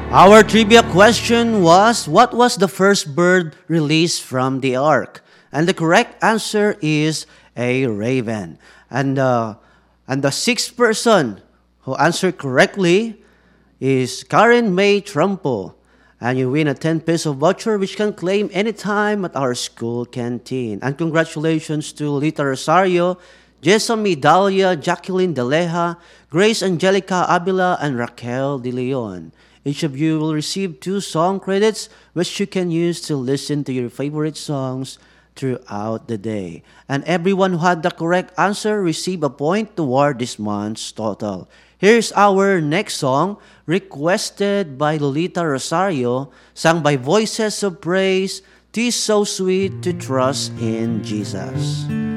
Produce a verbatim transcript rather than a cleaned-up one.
Our trivia question was, what was the first bird released from the ark? And the correct answer is a raven. And, uh, and the sixth person who answered correctly is Karen May Trumpo. And you win a ten peso voucher which can claim anytime at our school canteen. And congratulations to Lita Rosario, Jason Midalia, Jacqueline Deleja, Grace Angelica Abila, and Raquel De Leon. Each of you will receive two song credits which you can use to listen to your favorite songs throughout the day. And everyone who had the correct answer receive a point toward this month's total. Here's our next song, requested by Lolita Rosario, sung by Voices of Praise, "'Tis so sweet to trust in Jesus."